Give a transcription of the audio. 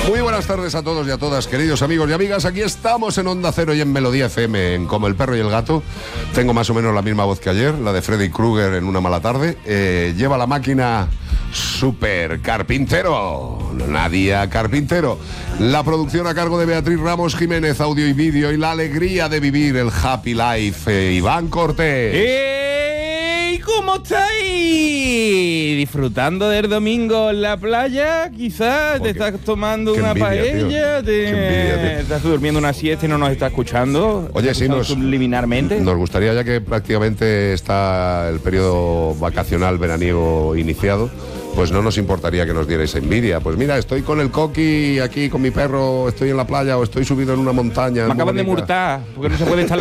Muy buenas tardes a todos y a todas, queridos amigos y amigas. Aquí estamos en Onda Cero y en Melodía FM, en Como el perro y el gato. Tengo más o menos la misma voz que ayer, la de Freddy Krueger en Una mala tarde. Lleva la máquina Super Carpintero, Nadia Carpintero. La producción a cargo de Beatriz Ramos Jiménez, audio y vídeo, y la alegría de vivir el Happy Life, Iván Cortés. ¿Cómo estáis? ¿Disfrutando del domingo en la playa? Quizás te estás tomando una paella, estás durmiendo una siesta y no nos estás escuchando. Oye, sí, subliminarmente. Nos gustaría, ya que prácticamente está el periodo vacacional veraniego iniciado, pues no nos importaría que nos dierais envidia. Pues mira, estoy con el coqui aquí con mi perro, estoy en la playa o estoy subido en una montaña. Me acaban de multar, porque no se puede estar